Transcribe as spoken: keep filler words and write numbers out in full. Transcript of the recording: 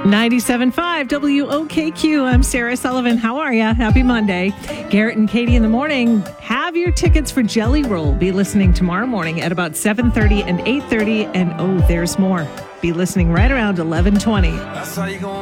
ninety-seven point five W O K Q. I'm Sarah Sullivan. How are ya? Happy Monday. Garrett and Katie in the morning. Have your tickets for Jelly Roll. Be listening tomorrow morning at about seven thirty and eight thirty. And oh, there's more. Be listening right around eleven twenty.